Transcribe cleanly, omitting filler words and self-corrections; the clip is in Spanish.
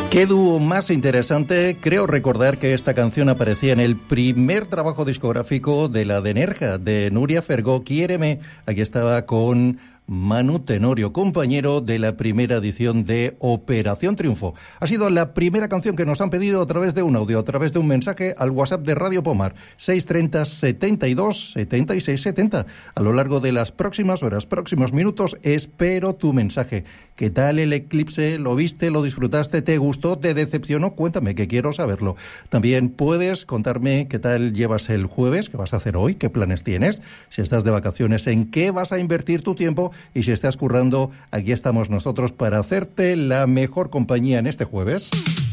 Qué dúo más interesante. Creo recordar que esta canción aparecía en el primer trabajo discográfico de la de Nerja, de Nuria Fergó, Quiéreme. Aquí estaba con Manu Tenorio, compañero de la primera edición de Operación Triunfo. Ha sido la primera canción que nos han pedido a través de un audio, a través de un mensaje al WhatsApp de Radio Pomar, 630 72 76 70. A lo largo de las próximas horas, próximos minutos, espero tu mensaje. ¿Qué tal el eclipse? ¿Lo viste? ¿Lo disfrutaste? ¿Te gustó? ¿Te decepcionó? Cuéntame, que quiero saberlo. También puedes contarme qué tal llevas el jueves, qué vas a hacer hoy, qué planes tienes, si estás de vacaciones, en qué vas a invertir tu tiempo. Y si estás currando, aquí estamos nosotros para hacerte la mejor compañía en este jueves.